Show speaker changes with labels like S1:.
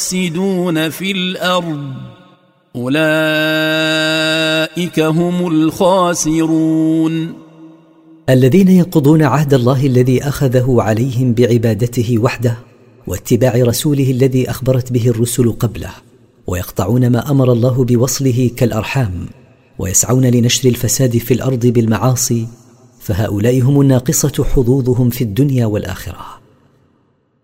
S1: ويفسدون في الأرض أولئك هم الخاسرون.
S2: الذين ينقضون عهد الله الذي أخذه عليهم بعبادته وحده واتباع رسوله الذي أخبرت به الرسل قبله، ويقطعون ما أمر الله بوصله كالأرحام، ويسعون لنشر الفساد في الأرض بالمعاصي، فهؤلاء هم الناقصة حظوظهم في الدنيا والآخرة.